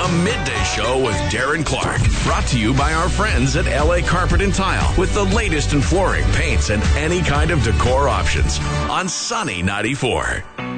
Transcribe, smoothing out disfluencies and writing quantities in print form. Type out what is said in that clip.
Midday Show with Darren Clark. Brought to you by our friends at LA Carpet and Tile with the latest in flooring, paints, and any kind of decor options on Sunny 94.